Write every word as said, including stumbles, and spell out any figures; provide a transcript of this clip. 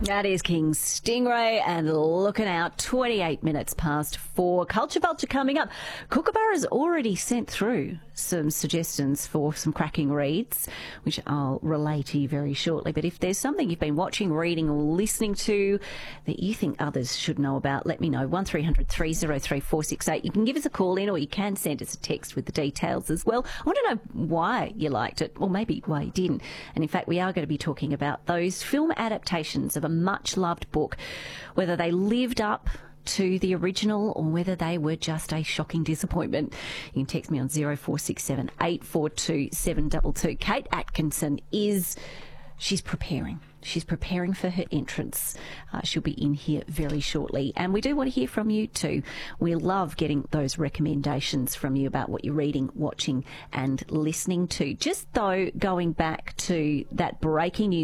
That is King Stingray and Looking Out, twenty-eight minutes past four. Culture Vulture coming up. Kookaburra's already sent through some suggestions for some cracking reads, which I'll relay to you very shortly. But if there's something you've been watching, reading or listening to that you think others should know about, let me know. one three hundred three oh three four six eight. You can give us a call in or you can send us a text with the details as well. I want to know why you liked it, or maybe why you didn't. And in fact, we are going to be talking about those film adaptations of a much-loved book, whether they lived up to the original or whether they were just a shocking disappointment. You can text me on zero four six seven eight four two seven two two. Kate Atkinson is... She's preparing. She's preparing for her entrance. Uh, she'll be in here very shortly. And we do want to hear from you too. We love getting those recommendations from you about what you're reading, watching and listening to. Just though, going back to that breaking news